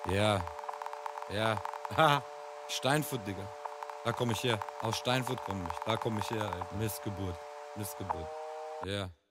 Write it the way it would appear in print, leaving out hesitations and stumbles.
Ja, ja. Haha. Steinfurt, Digga. Da komme ich her. Aus Steinfurt komme ich. Da komme ich her, Alter. Missgeburt. Missgeburt. Ja.